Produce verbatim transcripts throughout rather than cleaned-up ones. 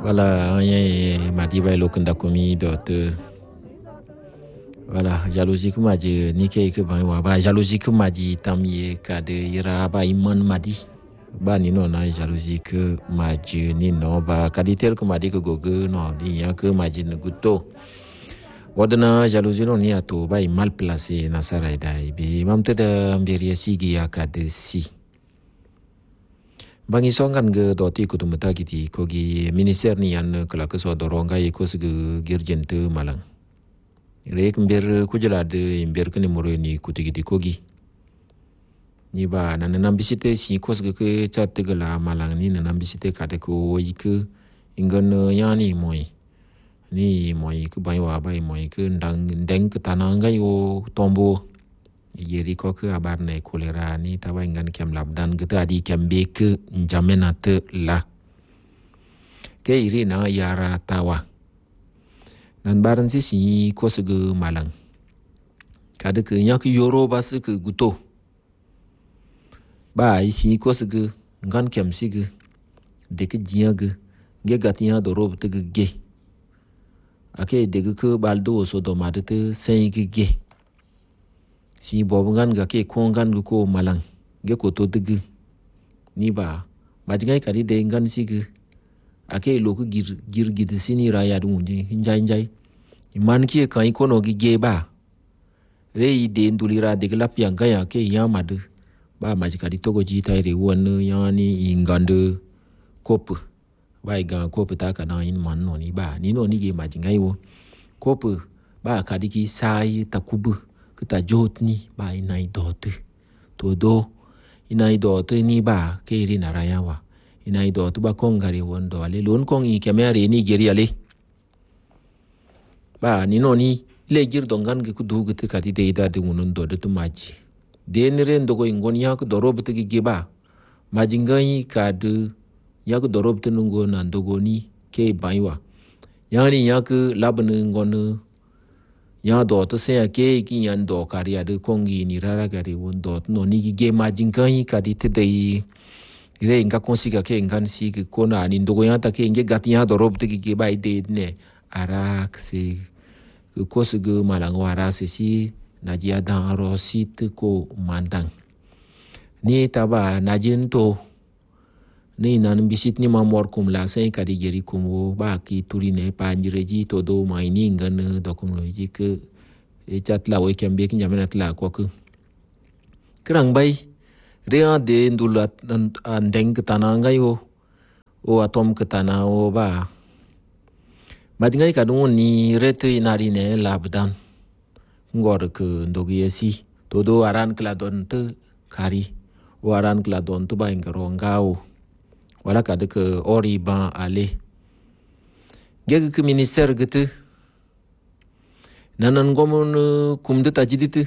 Voilà, ye madi bay lokun da komi dot voilà, jalousie ku maji ni ke ke ban wa ba jalousie ku maji tamye ka de ira ba iman madi ba ni no na jalousie ku maji ni no ba kaditel ku madi ku gogo no ni ya ku maji ne guto wadana jalousie no ni ato ba mal placé na sarai dai bi mamte da mbiri sigi ya ka de si bangi songan ge doti ku tumata giti kogi minister ni yan kala ke so doronga yeko sege girjente malang rek mber kujala de mber kene moro ni kutigidi kogi ni ba na nambisite si kosge ke chategala malang ni na nambisite kade ko yike ingon yani moy ni moy ku bai wa bai moy ke ndang ndeng ke tananga yo tombo yeri ko ke abar ne kolera ni tawa ngan kem labdan gitu adi kem be ke jamenate la ke iri na yara tawa nan baran si si ko se ge malang kada ke nyak yoro bas ke guto ba isi ko se ge ngan kem si ge de ke jiya ge ge gatiya do rob te ge ge ake de ge ke baldo so do madete sen ge ge si bobngan ga ke kongan ko malang ge ko to digi ni ba majingai kadi de ngan sig ake lo ko gir gir gid sini raya dum je hinjai hinjai man ki kai ko no gi ge ba re de ndulira de glap yang ga ya ke ya mad ba majikadi to go ji tai re won ya ni ingande kop ba ga kop ta ka na in man no ni ba ni no ni ge majingai wo kop ba kadi ki sai takubu kita jot ni ba inai dot to do inai dot ni ba ke ri naraya wa inai dot ba kong gari wondo ale lon kong i kemere ni geri ale ba ni no ni le gir dongan ge ku du gute kadi de ida de wonon do de to maji de ni ren do go ingon ya ku dorob te ge ba majingai ka de ya ku dorob te nungo nan do go ni ke baiwa yani ya ku labne ngon ya dot se ke ki yan do kariya de kongi ni rara gari won dot no ni ge majin kai ka di te dei re nga konsiga ke ngan si ke kona ni ndo ya ta ke nge gatiya do rob te ge bai de ne arak se ko se ge malang wara se si najia dan ro sit ko mandang ni taba najin to ni nan bisit ni mamor kum la sen kadi geri kum wo ba ki turine panjireji to do mai ni ngan do kum loji ke e chat la wo kembe ki jamanat la ko ku krang bai rea de ndulat an deng tananga yo o atom ke tana o ba madingai kadun ni rete inari ne labdan ngor ke ndogi esi to do aran kladon te kari o aran kladon tu ba ngaro ngao wala kada ke ori ban ale gege ke minister gitu nanan gomon kumde tajidite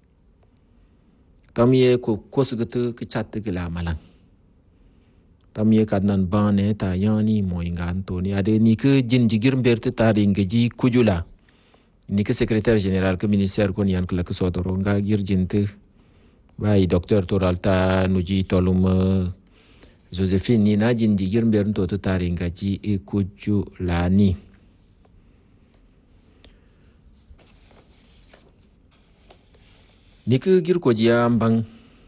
tamye ko kos gitu ke chat ke la malang tamye kadnan ban ne ta yani moinga antoni ade ni ke jin jigir mberte tari ngeji kujula ni ke secrétaire général ke ministère kon yan ke sodoro nga gir jinte bai docteur toralta nuji tolum Josephine ni na jin digir mber to to taringa ji e kuju lani niku gir ko ji ambang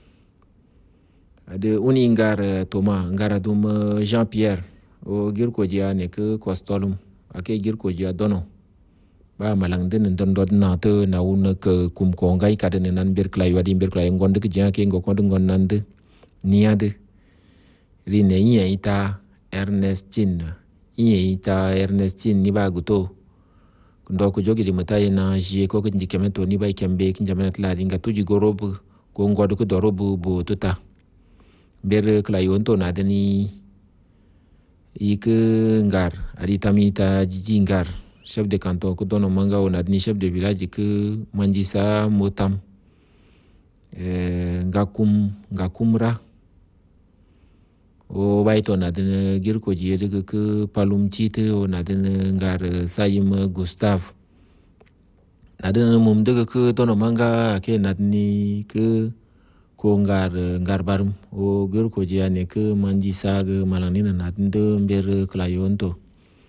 ade uni ngar toma ngara dum Jean Pierre o gir ko ji ne ke kostolum ake gir ko ji dono ba malang den don dod na to na un ke kum ko ngai ka den nan ber klay wadi ber klay ngonde ke ji ke ngoko ngon nande niade rine iya ita Ernestine iya ita Ernestine ni ba guto ndo ko jogi di mata na je ko kinji kemeto ni ba kembe kinja menat la dinga tuji gorob ko ngodo ko dorobu bo tuta ber klayon to na deni ik ngar ari tamita jiji ngar chef de canton ko dono manga on adni chef de village ke manjisa motam eh ngakum ngakumra o baito na den gir ko jere ke palum chite o na den ngar sayim Gustav na den mum de ke tono manga ke na ni ke ko ngar ngar barum o gir ko jane ke mandi sag malani na den de ber klayon to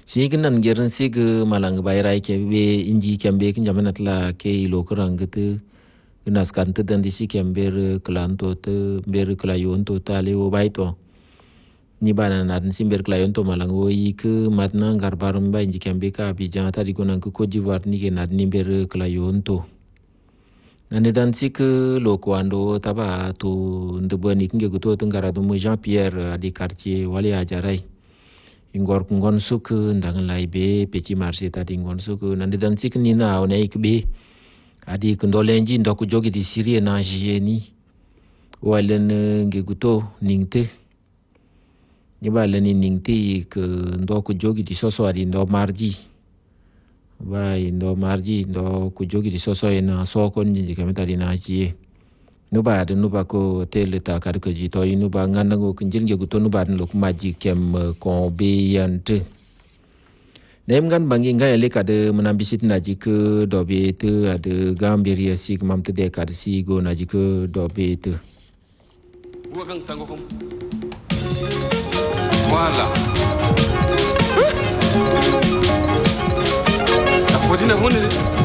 sig nan gerin sig malang bayrai ke be inji kembe kin jamanat la ke ilo kurang gitu nas kan te dan disi kember klanto te ber klayon to tale o baito ni bana nan simber klayon to malang o ik matna garbarum ba inji kembe ka bijan ta di konan ko jivar ni ke nad ni ber klayon to nane dan sik lo kwando taba to ndebani kinge guto tengara do Jean Pierre di quartier wali ajarai ingor ngon suk ndang lai be peci marsi tadi ngon suk nande dan sik ni na ona ik be adi kondolenji ndok jogi di Syrie na jeni walen nge guto ningte ni balen ni ningte ke ndok jogi di soso adi ndo marji bai ndo marji ndo ku jogi di soso ena so kon ni kameta di na ji no ba de no ba ko tele ta kar ko ji to inu ba ngana go kinjil ge guto no ba no ku maji kem ko be yante nem gan bangi ngai le ka de manambisit na ji ke do be te ade gambiria si mam te de ka si go na ji ke do be te wa gang tango kom wala ta ko dina hunde